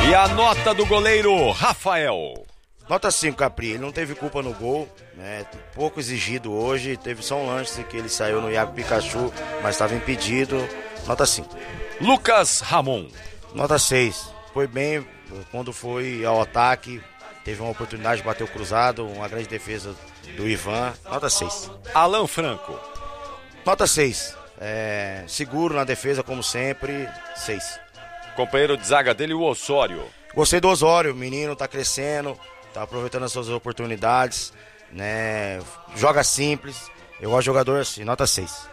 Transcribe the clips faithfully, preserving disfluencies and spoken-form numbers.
E a nota do goleiro Rafael. Nota cinco, Capri. Ele não teve culpa no gol, né? Pouco exigido hoje. Teve só um lance que ele saiu no Iago Pikachu, mas estava impedido. Nota cinco. Lucas Ramon. Nota seis. Foi bem quando foi ao ataque. Teve uma oportunidade de bater o cruzado. Uma grande defesa do Ivan. Nota seis. Alan Franco. Nota seis. É, seguro na defesa, como sempre. seis. Companheiro de zaga dele, o Osório. Gostei do Osório. O menino tá crescendo. Tá aproveitando as suas oportunidades, né? Joga simples. Eu gosto de jogador assim, nota seis.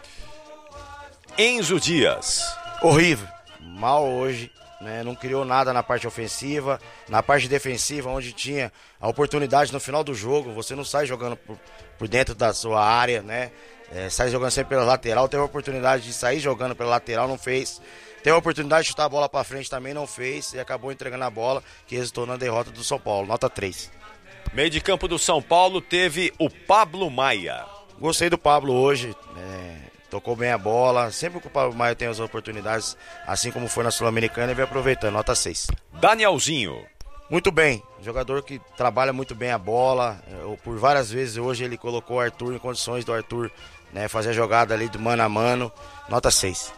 Enzo Dias. Horrível. Mal hoje, né? Não criou nada na parte ofensiva. Na parte defensiva, onde tinha a oportunidade no final do jogo, você não sai jogando por, por dentro da sua área, né? É, sai jogando sempre pela lateral. Teve a oportunidade de sair jogando pela lateral, não fez. Teve a oportunidade de chutar a bola pra frente, também não fez. E acabou entregando a bola, que resultou na derrota do São Paulo. Nota três. Meio de campo do São Paulo teve o Pablo Maia. Gostei do Pablo hoje. É, tocou bem a bola. Sempre que o Pablo Maia tem as oportunidades, assim como foi na Sul-Americana, ele vem aproveitando. Nota seis. Danielzinho. Muito bem. Jogador que trabalha muito bem a bola. Eu, por várias vezes hoje ele colocou o Arthur em condições do Arthur, né, fazer a jogada ali do mano a mano. Nota seis.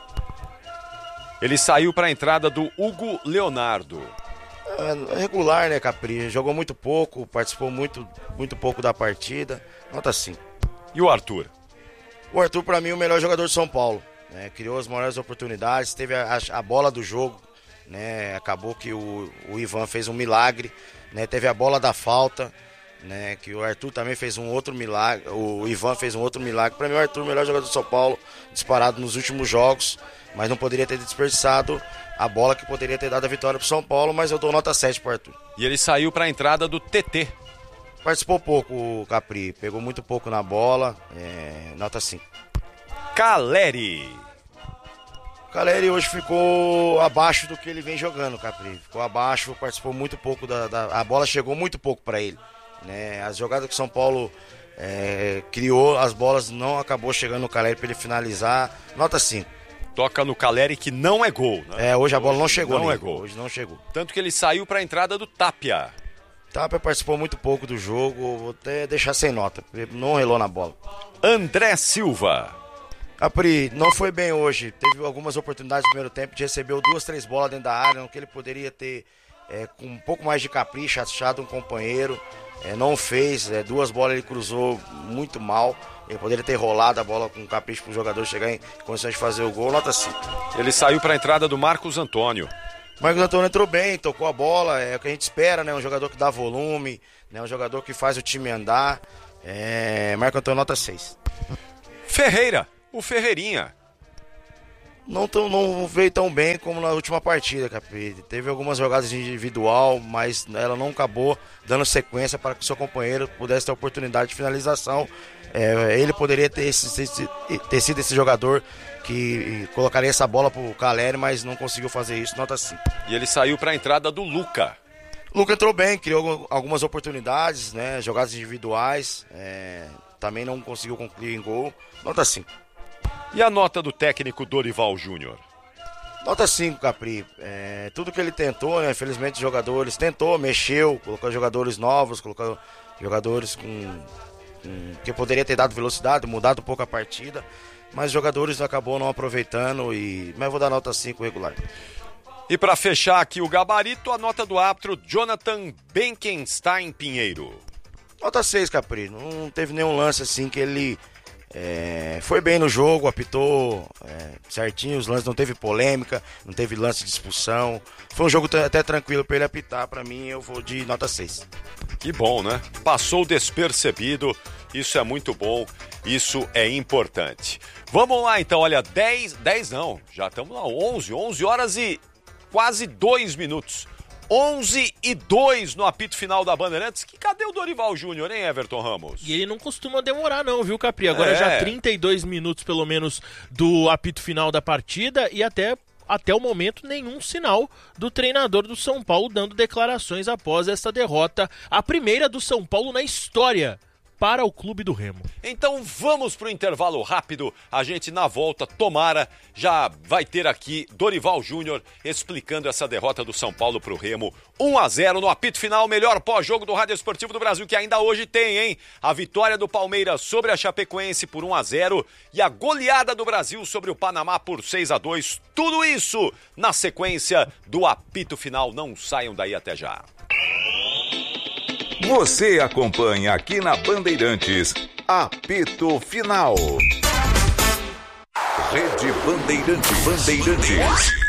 Ele saiu para a entrada do Hugo Leonardo. É regular, né, Capri? Jogou muito pouco, participou muito, muito pouco da partida. Nota cinco. E o Arthur? O Arthur, para mim, é o melhor jogador de São Paulo. Né? Criou as maiores oportunidades, teve a, a bola do jogo. Né? Acabou que o, o Ivan fez um milagre. Né? Teve a bola da falta. Né? Que o Arthur também fez um outro milagre. O Ivan fez um outro milagre. Para mim, o Arthur é o melhor jogador de São Paulo, disparado nos últimos jogos. Mas não poderia ter desperdiçado a bola que poderia ter dado a vitória pro São Paulo, mas eu dou nota sete pro Arthur. E ele saiu para a entrada do T T. Participou pouco o Capri, pegou muito pouco na bola, é, nota cinco. Caleri. Caleri hoje ficou abaixo do que ele vem jogando, Capri. Ficou abaixo, participou muito pouco, da, da a bola chegou muito pouco para ele. Né? As jogadas que o São Paulo é, criou, as bolas não acabou chegando no Caleri para ele finalizar, nota cinco. Toca no Caleri que não é gol, né? É, hoje a bola hoje não chegou. Não nele. é gol. Hoje não chegou. Tanto que ele saiu para a entrada do Tapia. Tapia participou muito pouco do jogo, vou até deixar sem nota, não relou na bola. André Silva. Capri, não foi bem hoje, teve algumas oportunidades no primeiro tempo, de recebeu duas, três bolas dentro da área, no que ele poderia ter, é, com um pouco mais de capricho, achado um companheiro, é, não fez, é, duas bolas ele cruzou muito mal. Ele poderia ter rolado a bola com capricho para o jogador chegar em condições de fazer o gol, nota cinco. Ele saiu para a entrada do Marcos Antônio. Marcos Antônio entrou bem, tocou a bola, é o que a gente espera, né? Um jogador que dá volume, né? Um jogador que faz o time andar. É... Marcos Antônio, nota seis. Ferreira, o Ferreirinha. Não, tão, não veio tão bem como na última partida, Capri. Teve algumas jogadas individual, mas ela não acabou dando sequência para que o seu companheiro pudesse ter a oportunidade de finalização. É, ele poderia ter, esse, ter sido esse jogador que colocaria essa bola pro Caleri, mas não conseguiu fazer isso, nota cinco. E ele saiu para a entrada do Luca. Luca entrou bem, criou algumas oportunidades, né, jogadas individuais, é, também não conseguiu concluir em gol, nota cinco. E a nota do técnico Dorival Júnior? Nota cinco, Capri. É, tudo que ele tentou, né, infelizmente os jogadores tentou, mexeu, colocou jogadores novos, colocou jogadores com... que poderia ter dado velocidade, mudado um pouco a partida, mas os jogadores acabou não aproveitando, e mas eu vou dar nota cinco regular. E para fechar aqui o gabarito, a nota do árbitro Jonathan Benkenstein Pinheiro. Nota seis, Capri. Não teve nenhum lance assim que ele é, foi bem no jogo, apitou é, certinho os lances, não teve polêmica, não teve lance de expulsão. Foi um jogo até tranquilo para ele apitar. Para mim, eu vou de nota seis. Que bom, né? Passou despercebido, isso é muito bom, isso é importante. Vamos lá então, olha, dez, dez não, já estamos lá, onze, onze horas e quase dois minutos. onze e dois no apito final da Bandeirantes. Que cadê o Dorival Júnior, hein, Everton Ramos? E ele não costuma demorar não, viu, Capri? Agora é. já trinta e dois minutos pelo menos do apito final da partida e até... Até o momento, nenhum sinal do treinador do São Paulo dando declarações após esta derrota, a primeira do São Paulo na história para o Clube do Remo. Então vamos pro intervalo rápido, a gente na volta, tomara, já vai ter aqui Dorival Júnior explicando essa derrota do São Paulo pro Remo, um a zero no apito final, melhor pós-jogo do Rádio Esportivo do Brasil, que ainda hoje tem, hein? A vitória do Palmeiras sobre a Chapecoense por um a zero e a goleada do Brasil sobre o Panamá por seis a dois, tudo isso na sequência do apito final, não saiam daí até já. Você acompanha aqui na Bandeirantes, apito final. Rede Bandeirantes. Bandeirantes.